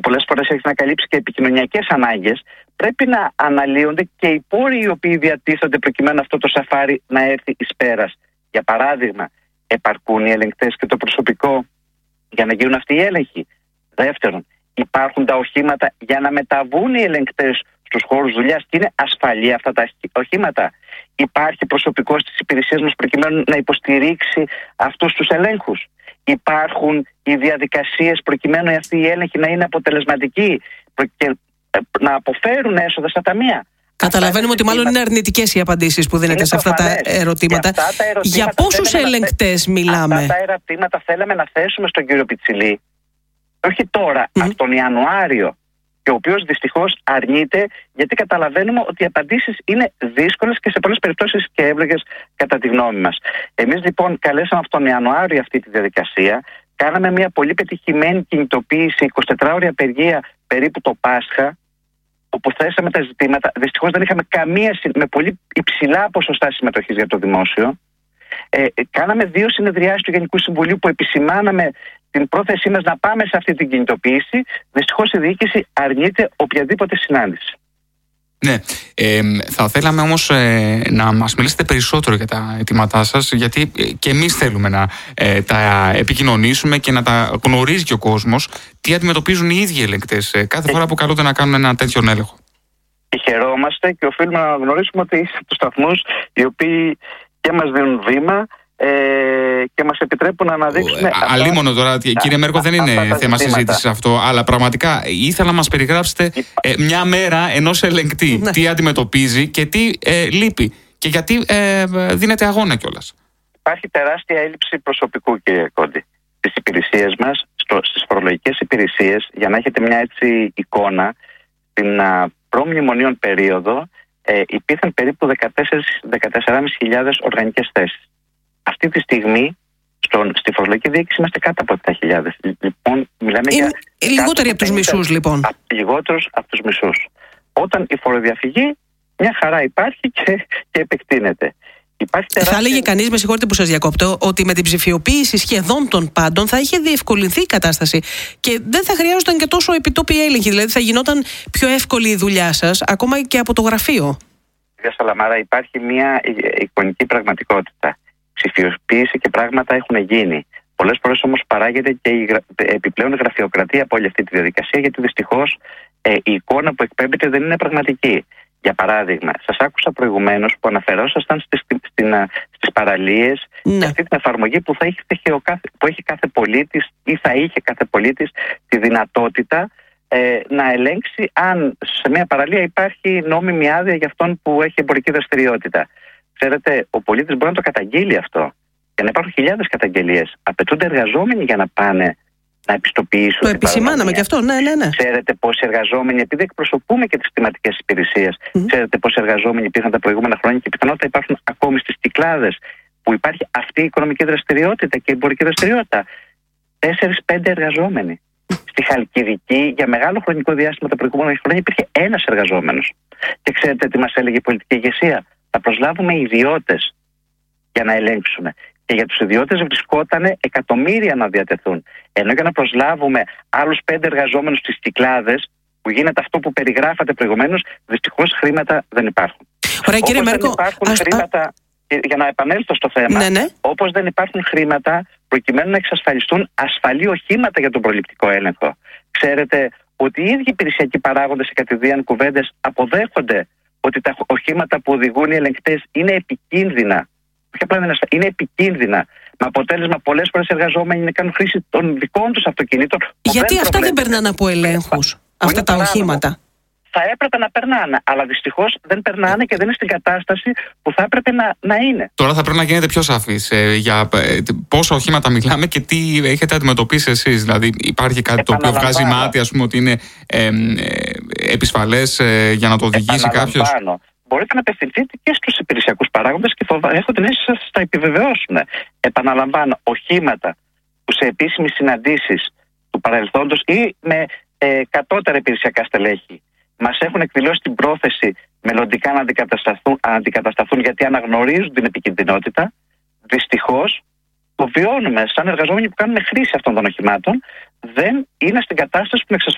πολλές φορές έχει να καλύψει και επικοινωνιακές ανάγκες, πρέπει να αναλύονται και οι πόροι οι οποίοι διατίθενται προκειμένου αυτό το σαφάρι να έρθει εις πέρας. Για παράδειγμα, επαρκούν οι ελεγκτές και το προσωπικό για να γίνουν αυτοί οι έλεγχοι? Δεύτερον, υπάρχουν τα οχήματα για να μεταβούν οι ελεγκτές στους χώρους δουλειάς και είναι ασφαλή αυτά τα οχήματα? Υπάρχει προσωπικό στις υπηρεσίες μας προκειμένου να υποστηρίξει αυτούς τους ελέγχους? Υπάρχουν οι διαδικασίες προκειμένου αυτοί οι έλεγχοι να είναι αποτελεσματικοί και να αποφέρουν έσοδα στα ταμεία? Καταλαβαίνουμε ότι μάλλον είναι αρνητικές οι απαντήσεις που δίνετε σε αυτά τα ερωτήματα. Για πόσους ελεγκτές μιλάμε? Αυτά τα ερωτήματα θέλαμε να θέσουμε στον κύριο Πιτσιλή, όχι τώρα, από τον Ιανουάριο, και ο οποίος δυστυχώς αρνείται, γιατί καταλαβαίνουμε ότι οι απαντήσεις είναι δύσκολες και σε πολλές περιπτώσεις και εύλογες κατά τη γνώμη μας. Εμείς λοιπόν καλέσαμε από τον Ιανουάριο αυτή τη διαδικασία, κάναμε μια πολύ πετυχημένη κινητοποίηση, 24ωρη απεργία περίπου το Πάσχα, όπου θέσαμε τα ζητήματα. Δυστυχώς δεν είχαμε με πολύ υψηλά ποσοστά συμμετοχής για το δημόσιο. Κάναμε 2 συνεδριάσεις του Γενικού Συμβουλίου που επισημάναμε την πρόθεσή μας να πάμε σε αυτή την κινητοποίηση. Δυστυχώς η διοίκηση αρνείται οποιαδήποτε συνάντηση. Ναι, θα θέλαμε όμως να μας μιλήσετε περισσότερο για τα αιτήματά σας, γιατί και εμείς θέλουμε να τα επικοινωνήσουμε και να τα γνωρίζει και ο κόσμος τι αντιμετωπίζουν οι ίδιοι ελεγκτές κάθε φορά που καλούνται να κάνουν ένα τέτοιον έλεγχο. Χαιρόμαστε και οφείλουμε να γνωρίσουμε ότι είστε τους σταθμούς οι οποίοι και μας δίνουν βήμα και μας επιτρέπουν να αναδείξουμε. Αλίμονο τώρα, κύριε Μέρκο, δεν είναι θέμα συζήτησης αυτό, αλλά πραγματικά ήθελα να μας περιγράψετε μια μέρα ενός ελεγκτή, τι αντιμετωπίζει και τι λείπει και γιατί δίνεται αγώνα κιόλας. Υπάρχει τεράστια έλλειψη προσωπικού, κύριε Κόντι, στις υπηρεσίες μας, στις φορολογικές υπηρεσίες. Για να έχετε μια έτσι εικόνα, στην προμνημονίων περίοδο υπήρχαν περίπου 14.500 οργανικές θέσεις. Αυτή τη στιγμή στη φορολογική διοίκηση είμαστε κάτω από 7.000. Λοιπόν, μιλάμε για λιγότεροι από τους μισούς, λοιπόν. Λιγότερους από τους μισούς. Όταν η φοροδιαφυγή μια χαρά υπάρχει και επεκτείνεται. Θα έλεγε κανείς, με συγχωρείτε που σας διακόπτω, ότι με την ψηφιοποίηση σχεδόν των πάντων θα είχε διευκολυνθεί η κατάσταση και δεν θα χρειάζονταν και τόσο επιτόπιοι έλεγχοι. Δηλαδή θα γινόταν πιο εύκολη η δουλειά σας, ακόμα και από το γραφείο. Κυρία Σαλαμάρα, υπάρχει μια εικονική πραγματικότητα. Ψηφιοποίηση και πράγματα έχουν γίνει. Πολλές φορές όμως παράγεται και η επιπλέον γραφειοκρατία από όλη αυτή τη διαδικασία, γιατί δυστυχώς η εικόνα που εκπέμπεται δεν είναι πραγματική. Για παράδειγμα, σας άκουσα προηγουμένως που αναφερόσασταν στις παραλίες και αυτή την εφαρμογή που έχει κάθε πολίτης ή θα είχε κάθε πολίτης τη δυνατότητα να ελέγξει αν σε μια παραλία υπάρχει νόμιμη άδεια για αυτόν που έχει εμπορική δραστηριότητα. Ξέρετε, ο πολίτης μπορεί να το καταγγείλει αυτό και να υπάρχουν χιλιάδες καταγγελίες. Απαιτούνται εργαζόμενοι για να πάνε να επιστοποιήσουν. Το επισημάναμε και αυτό, ναι. Ξέρετε πόσοι εργαζόμενοι, επειδή εκπροσωπούμε και τις κλιματικές υπηρεσίες, ξέρετε πόσοι εργαζόμενοι υπήρχαν τα προηγούμενα χρόνια και πιθανότατα υπάρχουν ακόμη στις Κυκλάδες που υπάρχει αυτή η οικονομική δραστηριότητα και η εμπορική δραστηριότητα? 4-5 εργαζόμενοι. Στη Χαλκιδική για μεγάλο χρονικό διάστημα τα προηγούμενα χρόνια υπήρχε ένας εργαζόμενος. Και ξέρετε τι μας έλεγε η πολιτική ηγεσία? Θα προσλάβουμε ιδιώτες για να ελέγξουμε. Και για τους ιδιώτες βρισκόταν εκατομμύρια να διατεθούν. Ενώ για να προσλάβουμε άλλους 5 εργαζόμενους στις Κυκλάδες, που γίνεται αυτό που περιγράφατε προηγουμένως, δυστυχώς χρήματα δεν υπάρχουν. Ωραία, κύριε Μέρκο. Χρήματα, για να επανέλθω στο θέμα, όπως δεν υπάρχουν χρήματα προκειμένου να εξασφαλιστούν ασφαλή οχήματα για τον προληπτικό έλεγχο. Ξέρετε ότι οι ίδιοι υπηρεσιακοί παράγοντες σε κατηδίαν κουβέντες αποδέχονται ότι τα οχήματα που οδηγούν οι ελεγκτές είναι επικίνδυνα. Όχι απλά είναι επικίνδυνα. Με αποτέλεσμα πολλές φορές οι εργαζόμενοι να κάνουν χρήση των δικών τους αυτοκινήτων. Γιατί αυτά δεν περνάνε από ελέγχους, αυτά τα οχήματα? Θα έπρεπε να περνάνε, αλλά δυστυχώς δεν περνάνε και δεν είναι στην κατάσταση που θα έπρεπε να είναι. Τώρα θα πρέπει να γίνετε πιο σαφείς για πόσα οχήματα μιλάμε και τι έχετε αντιμετωπίσει εσείς. Δηλαδή, υπάρχει κάτι το οποίο βγάζει μάτι, ας πούμε, ότι είναι επισφαλές για να το οδηγήσει κάποιος? Μπορείτε να απευθυνθείτε και στους υπηρεσιακούς παράγοντες και έχω την αίσθηση σας θα επιβεβαιώσουν. Επαναλαμβάνω, οχήματα που σε επίσημες συναντήσεις του παρελθόντος ή με κατώτερα υπηρεσιακά στελέχη μας έχουν εκδηλώσει την πρόθεση μελλοντικά να αντικατασταθούν γιατί αναγνωρίζουν την επικινδυνότητα. Δυστυχώς το βιώνουμε σαν εργαζόμενοι που κάνουν χρήση αυτών των οχημάτων, δεν είναι στην κατάσταση που να εξασφαλίσουν